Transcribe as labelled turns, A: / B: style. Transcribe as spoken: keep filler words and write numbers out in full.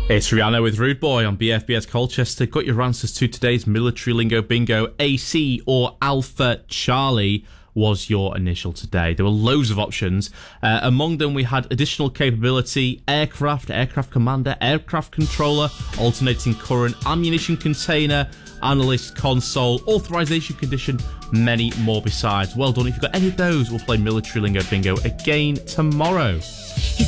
A: It's Rihanna with Rude Boy on B F B S Colchester. Got your answers to today's military lingo bingo. A C or Alpha Charlie was your initial today. There were loads of options. Uh, among them, we had additional capability, aircraft, aircraft commander, aircraft controller, alternating current, ammunition container, analyst console, authorization condition, many more besides. Well done. If you've got any of those, we'll play military lingo bingo again tomorrow.